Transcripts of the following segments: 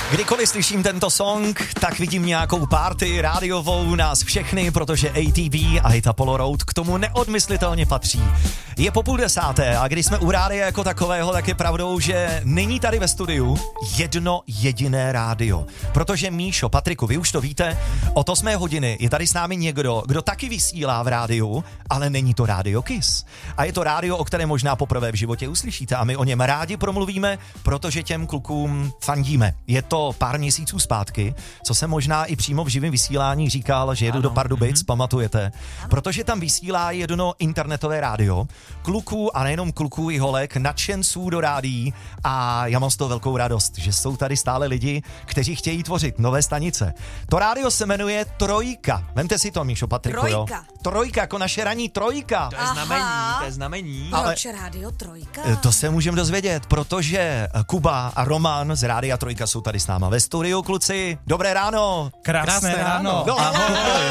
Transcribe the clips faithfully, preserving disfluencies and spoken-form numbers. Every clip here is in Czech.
Kdykoliv slyším tento song, tak vidím nějakou party rádiovou nás všechny, protože A T V a Hit Apollo Road k tomu neodmyslitelně patří. Je po půl desáté a když jsme u rádia jako takového, tak je pravdou, že není tady ve studiu jedno jediné rádio. Protože Míšo, Patriku, vy už to víte, od osmé hodiny je tady s námi někdo, kdo taky vysílá v rádiu, ale není to Rádio Kiss. A je to rádio, o kterém možná poprvé v životě uslyšíte a my o něm rádi promluvíme, protože těm klukům fandíme. Je to pár měsíců zpátky, co jsem možná i přímo v živém vysílání říkal, že jedu ano. do Pardubic, mm-hmm. pamatujete? Ano. Protože tam vysílá jedno internetové rádio, kluků a nejenom kluků i holek, nadšenců do rádií a já mám z toho velkou radost, že jsou tady stále lidi, kteří chtějí tvořit nové stanice. To rádio se jmenuje Trojka. Vemte si to, Míšo, Patriku, jo? Trojka, jako naše ranní trojka. To je znamení, to je znamení. Ale proč rádio Trojka? To se můžeme dozvědět, protože Kuba a Roman z Rádia Trojka jsou tady s náma ve studiu, kluci. Dobré ráno. Krásné, Krásné ráno. ráno. No, ahoj.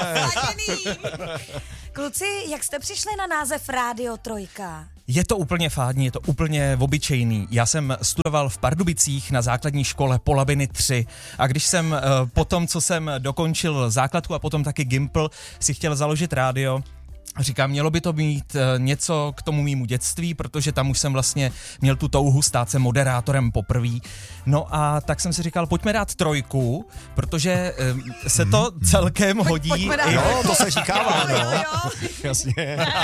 Kluci, jak jste přišli na název Rádio Trojka? Je to úplně fádní, je to úplně obyčejný. Já jsem studoval v Pardubicích na základní škole Polabiny tři a když jsem po tom, co jsem dokončil základku a potom taky Gimpl, si chtěl založit rádio, říkám, mělo by to být něco k tomu mýmu dětství, protože tam už jsem vlastně měl tu touhu stát se moderátorem poprvé. No a tak jsem si říkal, pojďme dát trojku, protože se to celkem Pojď, hodí. Jo, to se říkává, jo, jo, jo. Jasně.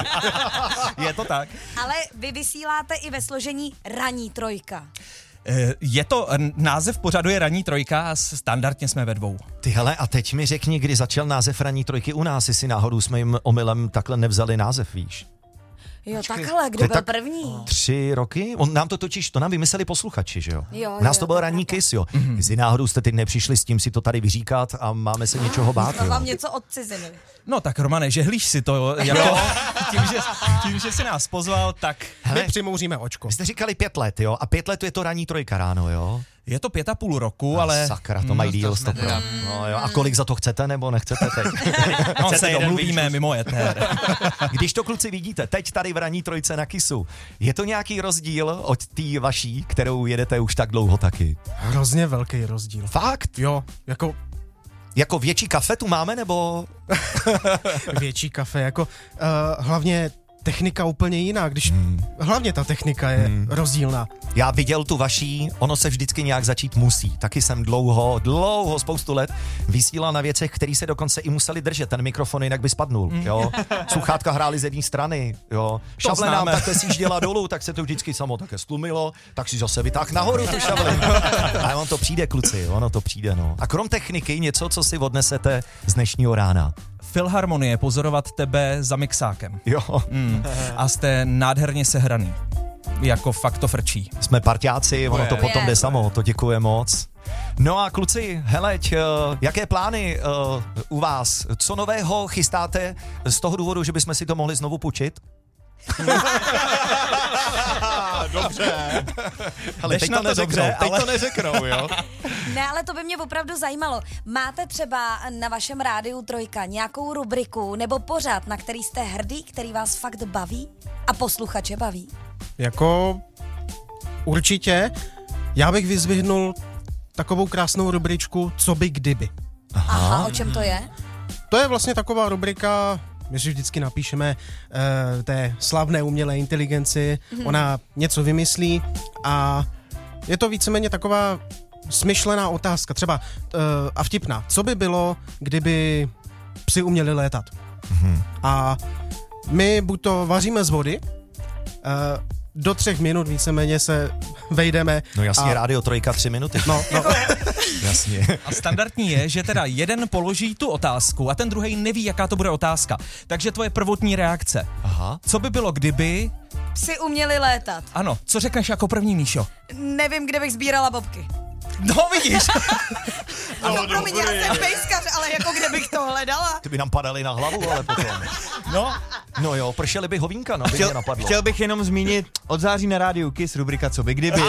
Je to tak. Ale vy vysíláte i ve složení Ranní Trojka. Je to, název pořadu je Ranní trojka a standardně jsme ve dvou. Ty hele, a teď mi řekni, kdy začal název Ranní trojky u nás, jestli náhodou jsme jim omylem takhle nevzali název, víš? Jo, Počkej. takhle, kdo byl tak první? Tři roky? On nám to totiž, to nám vymysleli posluchači, že jo? jo nás jo, to byl Ranní Kiss, jo. Mm-hmm. Jestli náhodou jste teď nepřišli s tím si to tady vyříkat a máme se něčeho bát, jo. vám něco odcizili. No tak Romane, žehlíš si to, jako tím, že, tím, že jsi nás pozval, tak hele, my přimouříme očko. Vy jste říkali pět let, jo? A pět let je to Ranní trojka ráno, jo? Je to pět a půl roku, a ale... Sakra, to mají díl stopro. No, jo. A kolik za to chcete, nebo nechcete teď? No, se domluvíme mimo éter. Když to, kluci, vidíte, teď tady v Ranní trojce na Kissu, je to nějaký rozdíl od té vaší, kterou jedete už tak dlouho taky? Hrozně velký rozdíl. Fakt? Jo, jako... Jako větší kafe tu máme, nebo... Větší kafe, jako uh, hlavně technika úplně jiná, když hmm. hlavně ta technika je hmm. rozdílná. Já viděl tu vaší, ono se vždycky nějak začít musí. Taky jsem dlouho, dlouho, spoustu let vysílal na věcech, které se dokonce i museli držet. Ten mikrofon jinak by spadnul, hmm. jo. Sluchátka hrály z jedné strany, jo. Šable nám takhle si děla dolů, tak se to vždycky samo také stlumilo, tak si zase vytáh nahoru tu šavli. A on to přijde, kluci, ono to přijde, no. A krom techniky něco, co si odnesete z dnešního rána. Filharmonie, pozorovat tebe za mixákem. Jo. Mm. A jste nádherně sehraný. Jako fakt to frčí. Jsme parťáci, ono to potom jde samo, to děkuje moc. No a kluci, heleď, jaké plány uh, u vás? Co nového chystáte z toho důvodu, že bychom si to mohli znovu půjčit? Dobře. Ale teď to neřeknou, dobře, teď ale... to neřeknou, jo? Ne, ale to by mě opravdu zajímalo. Máte třeba na vašem rádiu Trojka nějakou rubriku nebo pořad, na který jste hrdý, který vás fakt baví a posluchače baví? Jako určitě. Já bych vyzvihnul takovou krásnou rubričku Co by kdyby. Aha, Aha o čem to je? To je vlastně taková rubrika, my si vždycky napíšeme uh, té slavné umělé inteligenci, mm-hmm. ona něco vymyslí a je to víceméně taková smyšlená otázka, třeba uh, a vtipná. Co by bylo, kdyby psi uměli létat? Mm-hmm. A my buď to vaříme z vody, uh, do třech minut víceméně se vejdeme. No jasně, a... Rádio Trojka tři minuty. No, no. Jasně. A standardní je, že teda jeden položí tu otázku a ten druhý neví, jaká to bude otázka. Takže tvoje prvotní reakce. Aha. Co by bylo, kdyby... Psi uměli létat. Ano, co řekneš jako první, Míšo? Nevím, kde bych sbírala bobky. No, vidíš. No, no promiň, já jsem pejskař, ale jako kde bych to hledala? Ty by nám padaly na hlavu, ale potom. No, no jo, pršely by hovínka, no, by chtěl, mě napadlo. Chtěl bych jenom zmínit od září na rádiu Kiss rubrika Co by kdyby.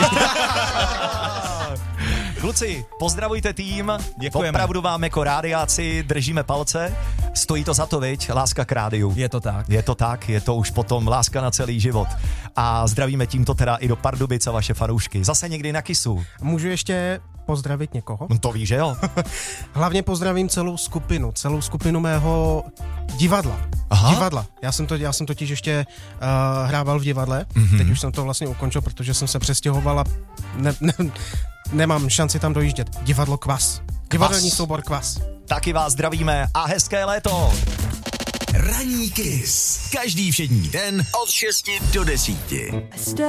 Kluci, pozdravujte tým, děkujeme. Opravdu vám jako rádiáci držíme palce, stojí to za to, viď, láska k rádiu. Je to tak. Je to tak, je to už potom láska na celý život. A zdravíme tímto teda i do Pardubic a vaše fanoušky. Zase někdy na Kissu. Můžu ještě pozdravit někoho. No to víš, že jo? Hlavně pozdravím celou skupinu, celou skupinu mého divadla. Aha. Divadla. Já jsem, to, já jsem totiž ještě uh, hrával v divadle, mm-hmm. teď už jsem to vlastně ukončil, protože jsem se přestěhoval a ne, ne, nemám šanci tam dojíždět. Divadlo Kvas. Divadelní soubor Kvas. Taky vás zdravíme a hezké léto. Ranní Kiss. Každý všední den od šesti do desíti.